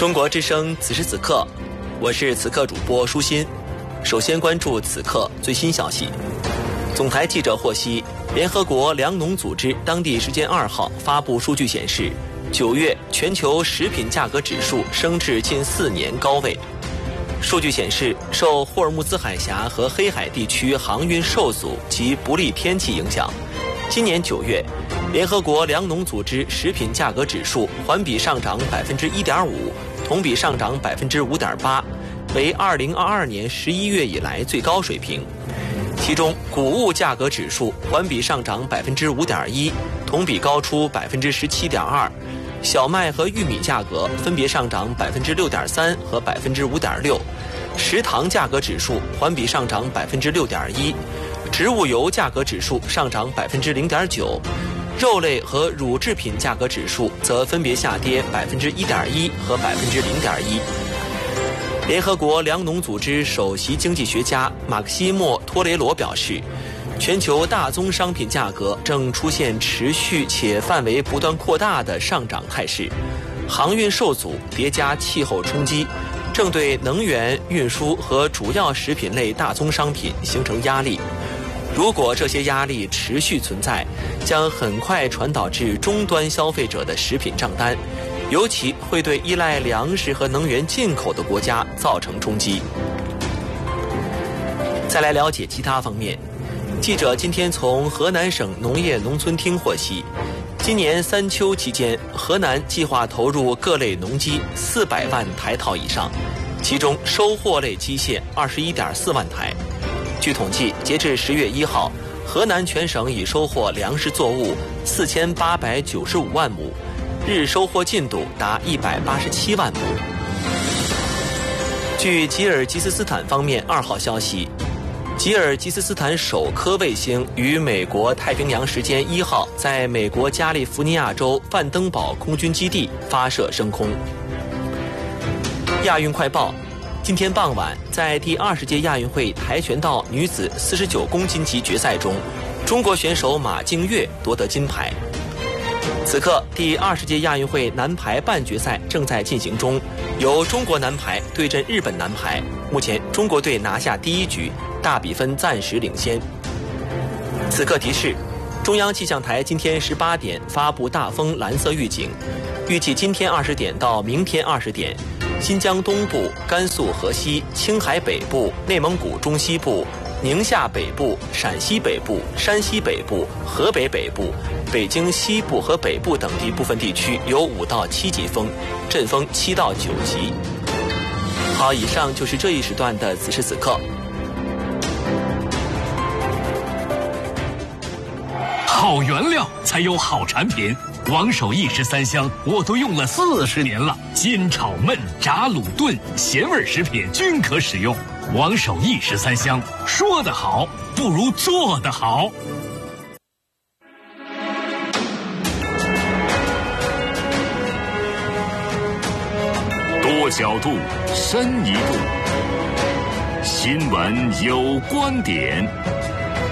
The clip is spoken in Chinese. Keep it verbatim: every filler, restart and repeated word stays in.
中国之声此时此刻，我是此刻主播舒心。首先关注此刻最新消息。总台记者获悉，联合国粮农组织当地时间二号发布数据显示，九月全球食品价格指数升至近四年高位。数据显示，受霍尔木兹海峡和黑海地区航运受阻及不利天气影响，今年九月，联合国粮农组织食品价格指数环比上涨百分之一点五，同比上涨百分之五点八，为二零二二年十一月以来最高水平。其中，谷物价格指数环比上涨百分之五点一，同比高出百分之十七点二。小麦和玉米价格分别上涨百分之六点三和百分之五点六，食糖价格指数环比上涨百分之六点一，植物油价格指数上涨百分之零点九，肉类和乳制品价格指数则分别下跌百分之一点一和百分之零点一。联合国粮农组织首席经济学家马克西莫·托雷罗表示，全球大宗商品价格正出现持续且范围不断扩大的上涨态势，航运受阻叠加气候冲击，正对能源、运输和主要食品类大宗商品形成压力。如果这些压力持续存在，将很快传导至终端消费者的食品账单，尤其会对依赖粮食和能源进口的国家造成冲击。再来了解其他方面。记者今天从河南省农业农村厅获悉，今年三秋期间，河南计划投入各类农机四百万台套以上，其中收获类机械二十一点四万台。据统计，截至十月一号，河南全省已收获粮食作物四千八百九十五万亩，日收获进度达一百八十七万亩。据吉尔吉斯斯坦方面二号消息，吉尔吉斯斯坦首颗卫星于美国太平洋时间一号在美国加利福尼亚州范登堡空军基地发射升空。亚运快报，今天傍晚，在第二十届亚运会跆拳道女子四十九公斤级决赛中，中国选手马静月夺得金牌。此刻，第二十届亚运会男排半决赛正在进行中，由中国男排对阵日本男排。目前，中国队拿下第一局，大比分暂时领先。此刻提示，中央气象台今天十八点发布大风蓝色预警，预计今天二十点到明天二十点，新疆东部、甘肃河西、青海北部、内蒙古中西部、宁夏北部、陕西北部、山西北部、河北北部、北京西部和北部等地部分地区有五到七级风，阵风七到九级。好，以上就是这一时段的此时此刻。 好原料才有好产品，王守义十三香我都用了四十年了，煎炒焖炸卤炖咸味食品均可使用。王守义十三香，说得好不如做得好。 多角度，深一步。新闻有观点。